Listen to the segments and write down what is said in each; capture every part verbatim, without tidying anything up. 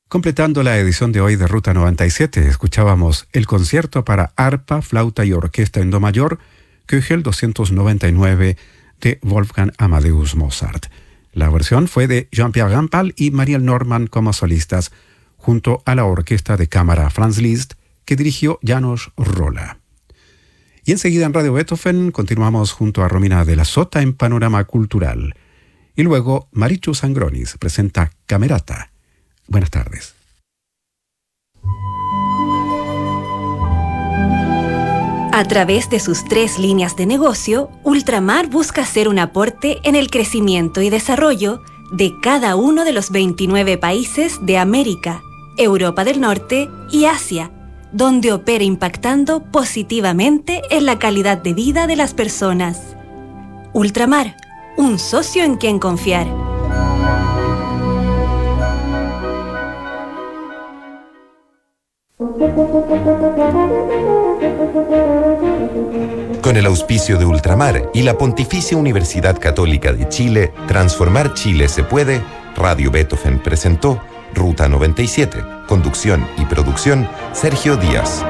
Completando la edición de hoy de Ruta noventa y siete, escuchábamos el concierto para arpa, flauta y orquesta en do mayor, Köchel doscientos noventa y nueve de Wolfgang Amadeus Mozart. La versión fue de Jean-Pierre Rampal y Mariel Norman como solistas, junto a la orquesta de cámara Franz Liszt, que dirigió János Rolla. Y enseguida en Radio Beethoven continuamos junto a Romina de la Sota en Panorama Cultural. Y luego Marichu Sangronis presenta Camerata. Buenas tardes. A través de sus tres líneas de negocio, Ultramar busca hacer un aporte en el crecimiento y desarrollo de cada uno de los veintinueve países de América, Europa del Norte y Asia, donde opera impactando positivamente en la calidad de vida de las personas. Ultramar, un socio en quien confiar. Con el auspicio de Ultramar y la Pontificia Universidad Católica de Chile, Transformar Chile se puede, Radio Beethoven presentó Ruta noventa y siete, conducción y producción, Sergio Díaz.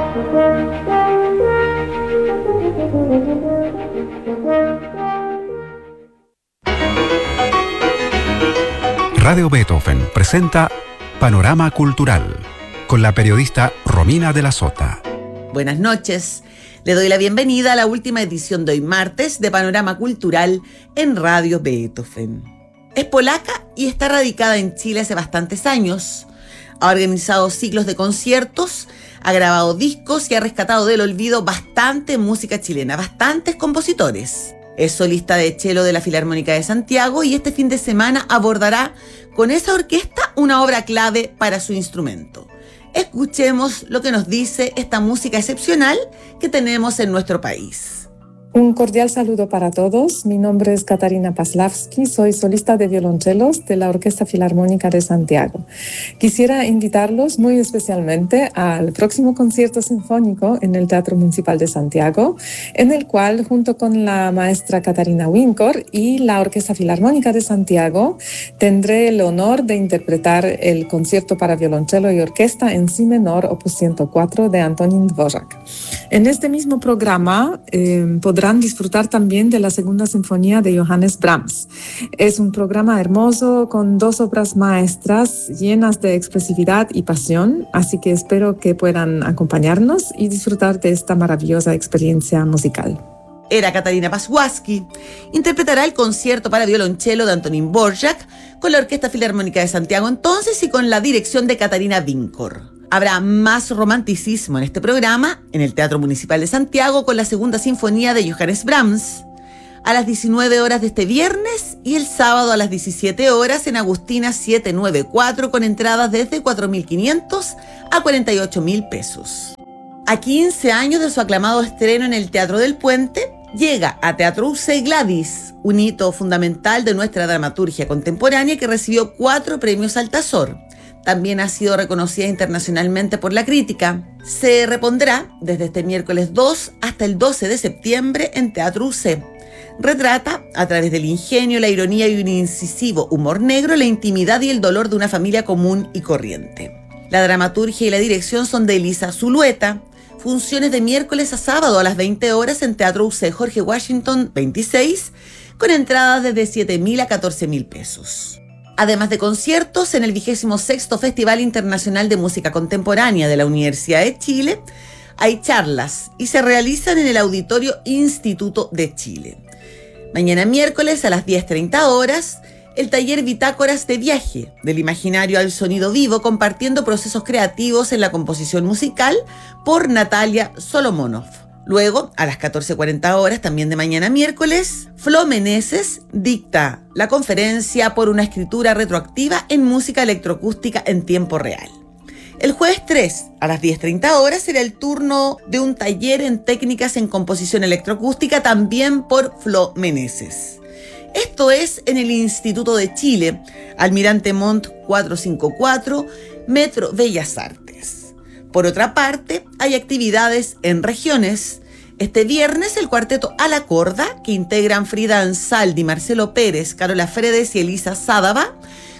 Radio Beethoven presenta Panorama Cultural, con la periodista Romina de la Sota. Buenas noches. Le doy la bienvenida a la última edición de hoy martes de Panorama Cultural en Radio Beethoven. Es polaca y está radicada en Chile hace bastantes años. Ha organizado ciclos de conciertos, ha grabado discos y ha rescatado del olvido bastante música chilena, bastantes compositores. Es solista de cello de la Filarmónica de Santiago y este fin de semana abordará con esa orquesta una obra clave para su instrumento. Escuchemos lo que nos dice esta música excepcional que tenemos en nuestro país. Un cordial saludo para todos. Mi nombre es Katarina Paslavsky, soy solista de violonchelos de la Orquesta Filarmónica de Santiago. Quisiera invitarlos muy especialmente al próximo concierto sinfónico en el Teatro Municipal de Santiago, en el cual, junto con la maestra Katarina Winkor y la Orquesta Filarmónica de Santiago, tendré el honor de interpretar el concierto para violonchelo y orquesta en si menor, opus ciento cuatro de Antonín Dvořák. En este mismo programa eh, podrán disfrutar también de la segunda sinfonía de Johannes Brahms. Es un programa hermoso con dos obras maestras llenas de expresividad y pasión, así que espero que puedan acompañarnos y disfrutar de esta maravillosa experiencia musical. Era Katarina Pasławski. Interpretará el concierto para violonchelo de Antonín Dvořák con la Orquesta Filarmónica de Santiago entonces y con la dirección de Katarina Winkor. Habrá más romanticismo en este programa, en el Teatro Municipal de Santiago, con la segunda sinfonía de Johannes Brahms, a las diecinueve horas de este viernes y el sábado a las diecisiete horas en Agustina setecientos noventa y cuatro, con entradas desde cuatro mil quinientos a cuarenta y ocho mil pesos. A quince años de su aclamado estreno en el Teatro del Puente, llega a Teatro U C Gladys, un hito fundamental de nuestra dramaturgia contemporánea que recibió cuatro premios Altazor. También ha sido reconocida internacionalmente por la crítica. Se repondrá desde este miércoles dos hasta el doce de septiembre en Teatro U C. Retrata, a través del ingenio, la ironía y un incisivo humor negro, la intimidad y el dolor de una familia común y corriente. La dramaturgia y la dirección son de Elisa Zulueta. Funciones de miércoles a sábado a las veinte horas en Teatro U C Jorge Washington veintiséis, con entradas desde siete mil a catorce mil pesos. Además de conciertos, en el vigésimo sexto Festival Internacional de Música Contemporánea de la Universidad de Chile, hay charlas y se realizan en el Auditorio Instituto de Chile. Mañana miércoles a las diez treinta horas, el taller Bitácoras de Viaje, del imaginario al sonido vivo, compartiendo procesos creativos en la composición musical, por Natalia Solomonov. Luego, a las catorce cuarenta horas, también de mañana miércoles, Flo Meneses dicta la conferencia por una escritura retroactiva en música electroacústica en tiempo real. El jueves tres, a las diez treinta horas, será el turno de un taller en técnicas en composición electroacústica, también por Flo Meneses. Esto es en el Instituto de Chile, Almirante Montt cuatrocientos cincuenta y cuatro, Metro Bellas Artes. Por otra parte, hay actividades en regiones. Este viernes el cuarteto A la Corda, que integran Frida Ansaldi, Marcelo Pérez, Carola Fredes y Elisa Sádava,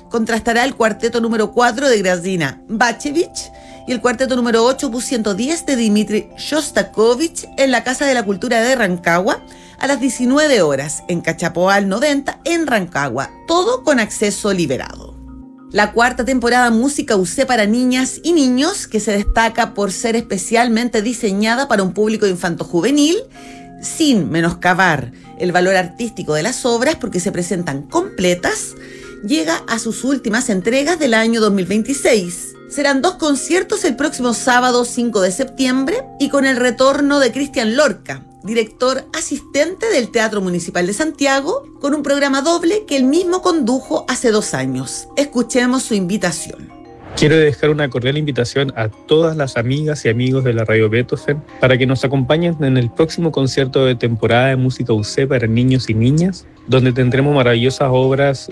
contrastará el cuarteto número cuatro de Grażyna Bacevich y el cuarteto número ocho, opus ciento diez de Dmitri Shostakovich en la Casa de la Cultura de Rancagua a las diecinueve horas, en Cachapoal noventa, en Rancagua, todo con acceso liberado. La cuarta temporada Música U C para niñas y niños, que se destaca por ser especialmente diseñada para un público infanto-juvenil, sin menoscabar el valor artístico de las obras porque se presentan completas, llega a sus últimas entregas del año dos mil veintiséis. Serán dos conciertos el próximo sábado cinco de septiembre y con el retorno de Cristian Lorca, director asistente del Teatro Municipal de Santiago, con un programa doble que él mismo condujo hace dos años. Escuchemos su invitación. Quiero dejar una cordial invitación a todas las amigas y amigos de la Radio Beethoven para que nos acompañen en el próximo concierto de temporada de Música U C para niños y niñas, donde tendremos maravillosas obras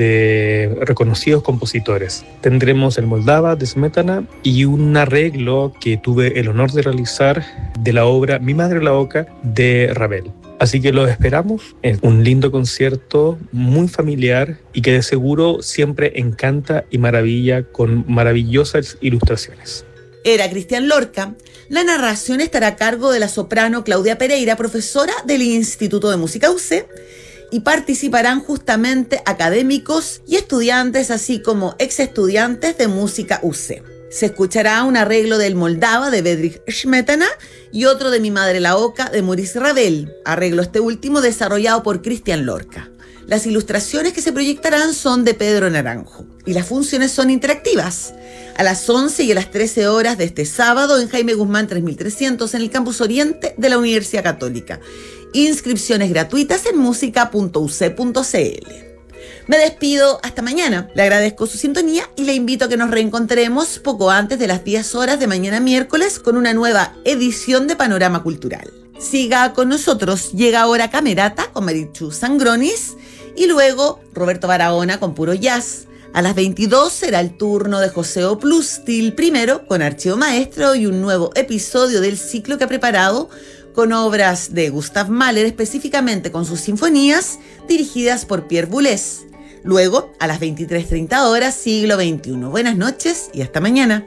de reconocidos compositores. Tendremos el Moldava de Smetana y un arreglo que tuve el honor de realizar de la obra Mi Madre la Oca de Ravel. Así que los esperamos. Es un lindo concierto, muy familiar y que de seguro siempre encanta y maravilla con maravillosas ilustraciones. Era Cristian Lorca. La narración estará a cargo de la soprano Claudia Pereira, profesora del Instituto de Música U C, y participarán justamente académicos y estudiantes, así como ex estudiantes de Música U C. Se escuchará un arreglo del Moldava de Bedřich Smetana y otro de Mi Madre la Oca de Maurice Ravel, arreglo este último desarrollado por Cristian Lorca. Las ilustraciones que se proyectarán son de Pedro Naranjo y las funciones son interactivas. A las once y a las trece horas de este sábado en Jaime Guzmán tres mil trescientos en el Campus Oriente de la Universidad Católica. Inscripciones gratuitas en música punto u ce punto ce ele. Me despido hasta mañana. Le agradezco su sintonía y le invito a que nos reencontremos poco antes de las diez horas de mañana miércoles con una nueva edición de Panorama Cultural. Siga con nosotros. Llega ahora Camerata con Marichu Sangronis y luego Roberto Barahona con Puro Jazz. A las veintidós será el turno de José Oplustil primero con Archivo Maestro y un nuevo episodio del ciclo que ha preparado con obras de Gustav Mahler, específicamente con sus sinfonías dirigidas por Pierre Boulez. Luego, a las veintitrés treinta horas, siglo veintiuno. Buenas noches y hasta mañana.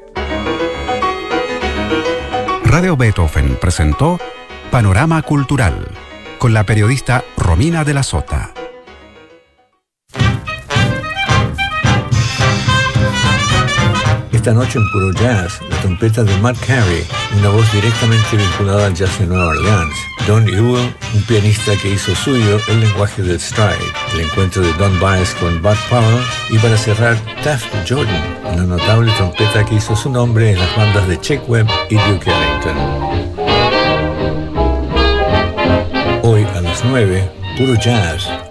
Radio Beethoven presentó Panorama Cultural con la periodista Romina de la Sota. Esta noche en Puro Jazz, la trompeta de Mark Carey, una voz directamente vinculada al jazz de Nueva Orleans. Don Ewell, un pianista que hizo suyo el lenguaje del stride. El encuentro de Don Byas con Bud Powell. Y para cerrar, Taft Jordan, una notable trompeta que hizo su nombre en las bandas de Chick Webb y Duke Ellington. Hoy a las nueve, Puro Jazz,